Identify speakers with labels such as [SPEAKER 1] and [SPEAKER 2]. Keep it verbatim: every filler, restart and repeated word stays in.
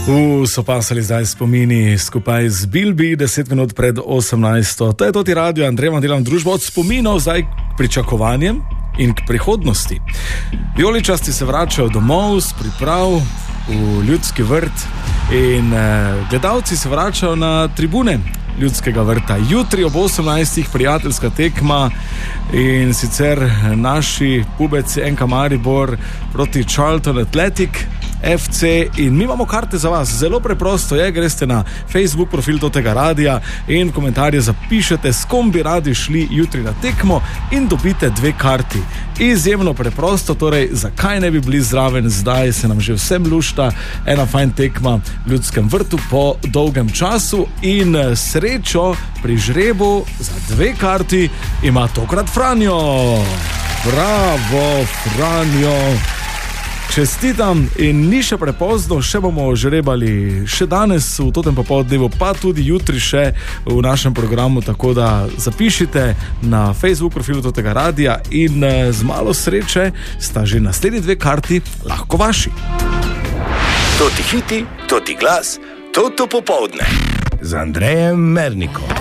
[SPEAKER 1] Uh, so pasali zdaj spomini skupaj z Bilbi, deset minut pred osemnajsto. To je Toti radio, Andrej vam delam družbo od spominov zdaj k pričakovanjem in k prihodnosti. Vijoličasti se vračajo domov s priprav v Ljudski vrt in eh, gledalci se vračajo na tribune Ljudskega vrta. Jutri ob osemnajstih prijateljska tekma in sicer naši pubeci N K Maribor proti Charlton Athletic F C in mi imamo karte za vas. Zelo preprosto je, greste na Facebook profil Totega radia in v komentarje zapišete, s kom bi radi šli jutri na tekmo in dobite dve karti. Izjemno preprosto, torej zakaj ne bi bili zraven, zdaj se nam že vsem lušta ena fajn tekma v Ljudskem vrtu po dolgem času in srečo pri žrebu za dve karti ima tokrat Franjo. Bravo, Franjo! Čestitam in ni še prepozno, še bomo žrebali še danes v totem popoldnevu, pa tudi jutri še v našem programu, tako da zapišite na Facebook profilu Totega radia in z malo sreče sta že naslednji dve karti lahko vaši.
[SPEAKER 2] Toti hiti, toti glas, toto popoldne z Andrejem Mernikom.